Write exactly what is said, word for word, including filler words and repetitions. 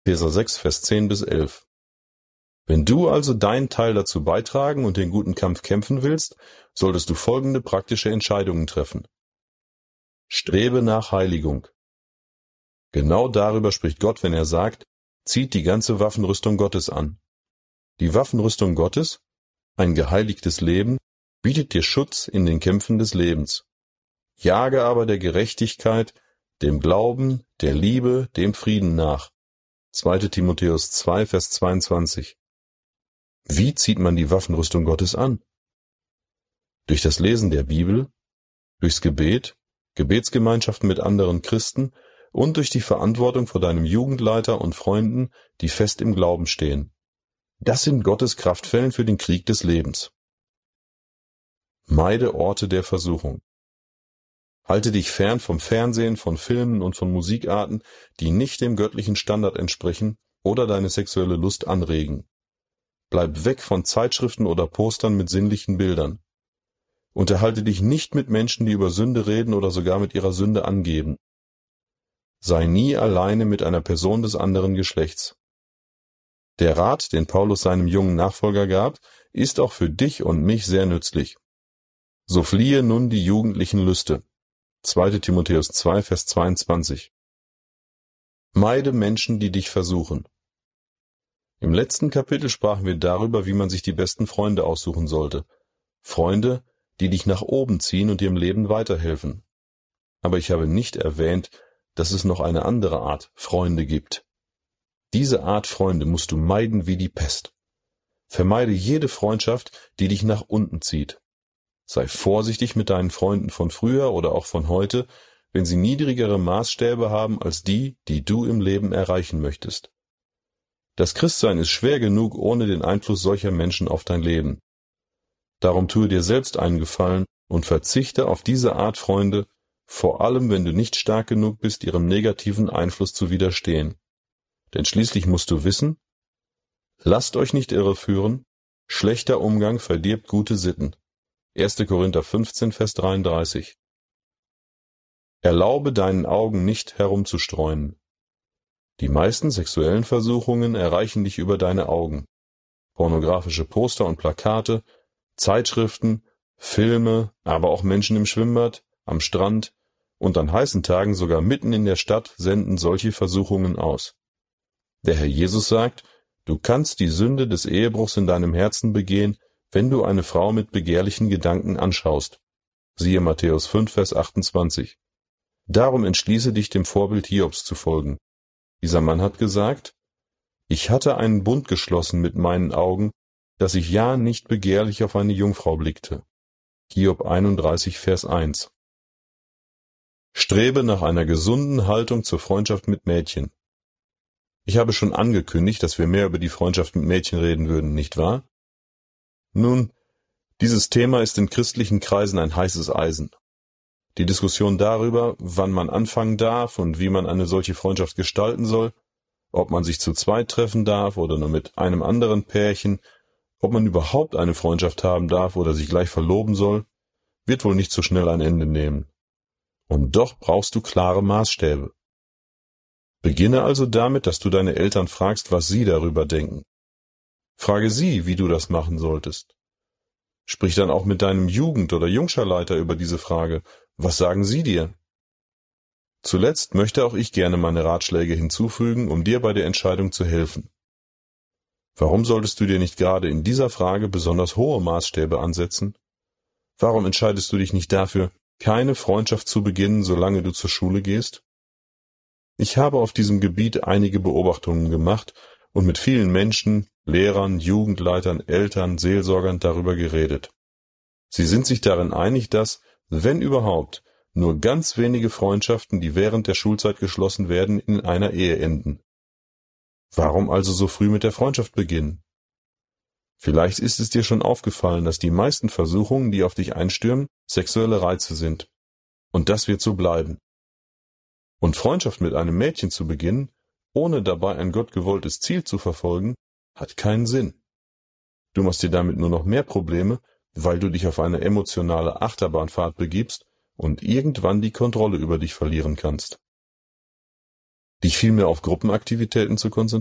Epheser sechs, Vers zehn bis elf. Wenn du also deinen Teil dazu beitragen und den guten Kampf kämpfen willst, solltest du folgende praktische Entscheidungen treffen. Strebe nach Heiligung. Genau darüber spricht Gott, wenn er sagt, zieht die ganze Waffenrüstung Gottes an. Die Waffenrüstung Gottes, ein geheiligtes Leben, bietet dir Schutz in den Kämpfen des Lebens. Jage aber der Gerechtigkeit, dem Glauben, der Liebe, dem Frieden nach. zweiter Timotheus zwei, Vers zweiundzwanzig. Wie zieht man die Waffenrüstung Gottes an? Durch das Lesen der Bibel, durchs Gebet, Gebetsgemeinschaften mit anderen Christen und durch die Verantwortung vor deinem Jugendleiter und Freunden, die fest im Glauben stehen. Das sind Gottes Kraftquellen für den Krieg des Lebens. Meide Orte der Versuchung. Halte dich fern vom Fernsehen, von Filmen und von Musikarten, die nicht dem göttlichen Standard entsprechen oder deine sexuelle Lust anregen. Bleib weg von Zeitschriften oder Postern mit sinnlichen Bildern. Unterhalte dich nicht mit Menschen, die über Sünde reden oder sogar mit ihrer Sünde angeben. Sei nie alleine mit einer Person des anderen Geschlechts. Der Rat, den Paulus seinem jungen Nachfolger gab, ist auch für dich und mich sehr nützlich. So fliehe nun die jugendlichen Lüste. zweiter Timotheus zwei, Vers zweiundzwanzig. Meide Menschen, die dich versuchen. Im letzten Kapitel sprachen wir darüber, wie man sich die besten Freunde aussuchen sollte. Freunde, die dich nach oben ziehen und dir im Leben weiterhelfen. Aber ich habe nicht erwähnt, dass es noch eine andere Art Freunde gibt. Diese Art Freunde musst du meiden wie die Pest. Vermeide jede Freundschaft, die dich nach unten zieht. Sei vorsichtig mit deinen Freunden von früher oder auch von heute, wenn sie niedrigere Maßstäbe haben als die, die du im Leben erreichen möchtest. Das Christsein ist schwer genug ohne den Einfluss solcher Menschen auf dein Leben. Darum tue dir selbst einen Gefallen und verzichte auf diese Art Freunde, vor allem wenn du nicht stark genug bist, ihrem negativen Einfluss zu widerstehen. Denn schließlich musst du wissen, lasst euch nicht irreführen, schlechter Umgang verdirbt gute Sitten. erster Korinther fünfzehn, Vers dreiunddreißig. Erlaube deinen Augen nicht herumzustreuen. Die meisten sexuellen Versuchungen erreichen dich über deine Augen. Pornografische Poster und Plakate, Zeitschriften, Filme, aber auch Menschen im Schwimmbad, am Strand und an heißen Tagen sogar mitten in der Stadt senden solche Versuchungen aus. Der Herr Jesus sagt, du kannst die Sünde des Ehebruchs in deinem Herzen begehen, wenn du eine Frau mit begehrlichen Gedanken anschaust. Siehe Matthäus fünf, Vers achtundzwanzig. Darum entschließe dich, dem Vorbild Hiobs zu folgen. Dieser Mann hat gesagt, ich hatte einen Bund geschlossen mit meinen Augen, dass ich ja nicht begehrlich auf eine Jungfrau blickte. Hiob einunddreißig, Vers eins. Strebe nach einer gesunden Haltung zur Freundschaft mit Mädchen. Ich habe schon angekündigt, dass wir mehr über die Freundschaft mit Mädchen reden würden, nicht wahr? Nun, dieses Thema ist in christlichen Kreisen ein heißes Eisen. Die Diskussion darüber, wann man anfangen darf und wie man eine solche Freundschaft gestalten soll, ob man sich zu zweit treffen darf oder nur mit einem anderen Pärchen, ob man überhaupt eine Freundschaft haben darf oder sich gleich verloben soll, wird wohl nicht so schnell ein Ende nehmen. Und doch brauchst du klare Maßstäbe. Beginne also damit, dass du deine Eltern fragst, was sie darüber denken. Frage sie, wie du das machen solltest. Sprich dann auch mit deinem Jugend- oder Jungscharleiter über diese Frage. Was sagen sie dir? Zuletzt möchte auch ich gerne meine Ratschläge hinzufügen, um dir bei der Entscheidung zu helfen. Warum solltest du dir nicht gerade in dieser Frage besonders hohe Maßstäbe ansetzen? Warum entscheidest du dich nicht dafür, keine Freundschaft zu beginnen, solange du zur Schule gehst? Ich habe auf diesem Gebiet einige Beobachtungen gemacht und mit vielen Menschen, Lehrern, Jugendleitern, Eltern, Seelsorgern darüber geredet. Sie sind sich darin einig, dass, wenn überhaupt, nur ganz wenige Freundschaften, die während der Schulzeit geschlossen werden, in einer Ehe enden. Warum also so früh mit der Freundschaft beginnen? Vielleicht ist es dir schon aufgefallen, dass die meisten Versuchungen, die auf dich einstürmen, sexuelle Reize sind. Und das wird so bleiben. Und Freundschaft mit einem Mädchen zu beginnen, ohne dabei ein gottgewolltes Ziel zu verfolgen, hat keinen Sinn. Du machst dir damit nur noch mehr Probleme, weil du dich auf eine emotionale Achterbahnfahrt begibst und irgendwann die Kontrolle über dich verlieren kannst. dich vielmehr auf Gruppenaktivitäten zu konzentrieren?